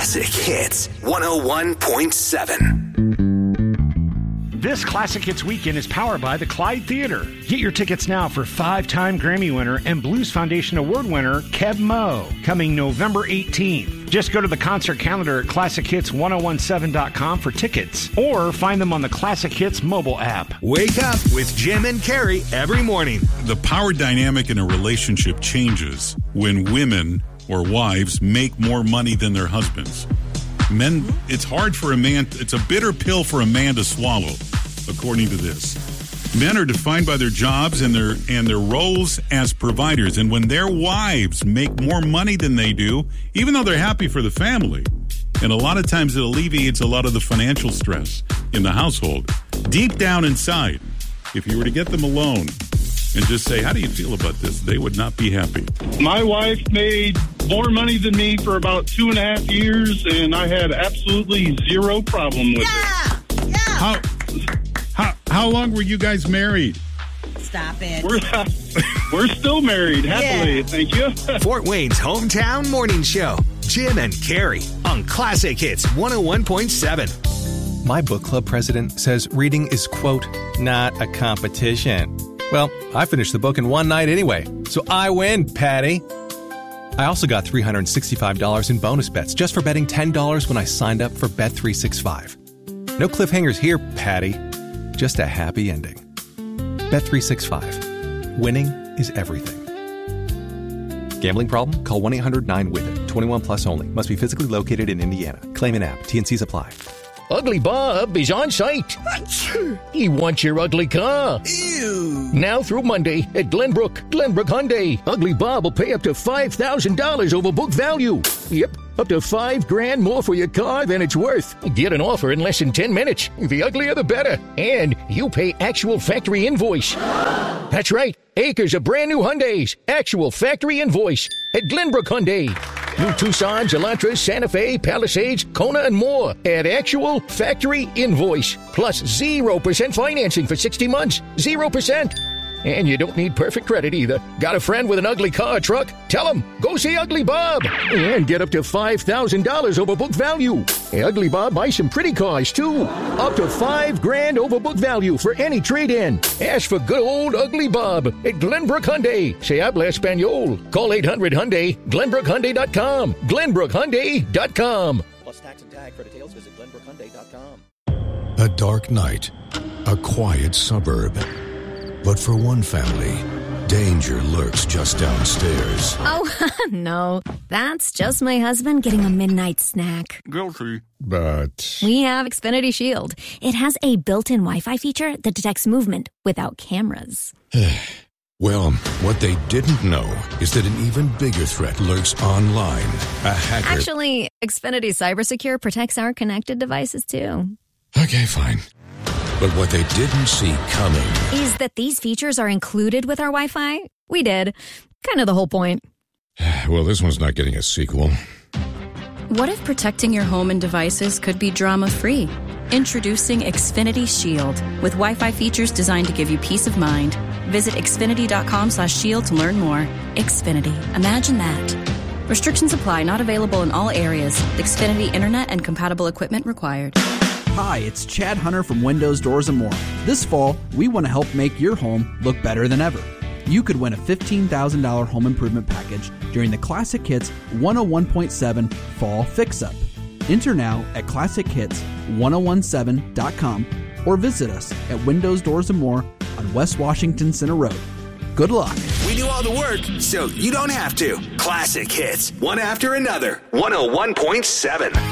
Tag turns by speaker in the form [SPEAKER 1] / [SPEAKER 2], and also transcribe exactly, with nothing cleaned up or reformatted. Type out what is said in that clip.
[SPEAKER 1] Classic Hits one oh one point seven.
[SPEAKER 2] This Classic Hits weekend is powered by the Clyde Theater. Get your tickets now for five-time Grammy winner and Blues Foundation Award winner Keb Mo, coming November eighteenth. Just go to the concert calendar at classic hits ten seventeen dot com for tickets, or find them on the Classic Hits mobile app.
[SPEAKER 3] Wake up with Jim and Carrie every morning.
[SPEAKER 4] The power dynamic in a relationship changes when women or wives make more money than their husbands. Men, it's hard for a man, it's a bitter pill for a man to swallow, according to this. Men are defined by their jobs and their and their roles as providers. And when their wives make more money than they do, even though they're happy for the family, and a lot of times it alleviates a lot of the financial stress in the household, deep down inside, if you were to get them alone and just say, how do you feel about this? They would not be happy.
[SPEAKER 5] My wife made more money than me for about two and a half years, and I had absolutely zero problem with
[SPEAKER 6] yeah!
[SPEAKER 5] it.
[SPEAKER 6] Yeah!
[SPEAKER 4] How, how, how long were you guys married?
[SPEAKER 6] Stop it.
[SPEAKER 5] We're, we're still married, happily,
[SPEAKER 6] Yeah.
[SPEAKER 5] thank you.
[SPEAKER 3] Fort Wayne's hometown morning show. Jim and Carrie on Classic Hits one oh one point seven.
[SPEAKER 7] My book club president says reading is, quote, not a competition. Well, I finished the book in one night anyway, so I win, Patty. I also got three hundred sixty-five dollars in bonus bets just for betting ten dollars when I signed up for Bet three sixty-five. No cliffhangers here, Patty. Just a happy ending. Bet three sixty-five. Winning is everything. Gambling problem? Call one eight hundred nine with it. twenty-one plus only. Must be physically located in Indiana. Claim an app. T N Cs apply.
[SPEAKER 8] Ugly Bob is on site. He wants your ugly car.
[SPEAKER 3] Ew.
[SPEAKER 8] Now through Monday at Glenbrook. Glenbrook Hyundai. Ugly Bob will pay up to five thousand dollars over book value. Yep, up to five grand more for your car than it's worth. Get an offer in less than ten minutes. The uglier the better. And you pay actual factory invoice. That's right. Acres of brand new Hyundais. Actual factory invoice at Glenbrook Hyundai. New Tucsons, Elantras, Santa Fe, Palisades, Kona, and more at actual factory invoice. Plus zero percent financing for sixty months. zero percent. And you don't need perfect credit either. Got a friend with an ugly car or truck? Tell him, go see Ugly Bob. And get up to five thousand dollars over book value. Hey, Ugly Bob buys some pretty cars, too. Up to five grand over book value for any trade-in. Ask for good old Ugly Bob at Glenbrook Hyundai. Se habla Espanol. Call eight hundred Hyundai, glenbrook hyundai dot com. glenbrook hyundai dot com.
[SPEAKER 9] Plus tax and tag. For details, visit glenbrook hyundai dot com.
[SPEAKER 10] A dark night. A quiet suburb. But for one family, danger lurks just downstairs.
[SPEAKER 11] Oh, no. That's just my husband getting a midnight snack.
[SPEAKER 4] Guilty.
[SPEAKER 10] But
[SPEAKER 11] We have Xfinity Shield. It has a built-in Wi-Fi feature that detects movement without cameras.
[SPEAKER 10] well, what they didn't know is that an even bigger threat lurks online. A hacker...
[SPEAKER 11] Actually, Xfinity CyberSecure protects our connected devices, too.
[SPEAKER 10] Okay, fine. But what they didn't see coming
[SPEAKER 11] is that these features are included with our Wi-Fi. We did. Kind of the whole point.
[SPEAKER 10] Well, this one's not getting a sequel.
[SPEAKER 12] What if protecting your home and devices could be drama-free? Introducing Xfinity Shield with Wi-Fi features designed to give you peace of mind. Visit xfinity dot com slash shield to learn more. Xfinity. Imagine that. Restrictions apply. Not available in all areas. Xfinity Internet and compatible equipment required.
[SPEAKER 13] Hi, it's Chad Hunter from Windows, Doors, and More. This fall, we want to help make your home look better than ever. You could win a fifteen thousand dollars home improvement package during the Classic Hits one oh one point seven Fall Fix-Up. Enter now at classic hits ten seventeen dot com or visit us at Windows, Doors, and More on West Washington Center Road. Good luck.
[SPEAKER 3] We do all the work, so you don't have to.
[SPEAKER 1] Classic Hits, one after another, one oh one point seven.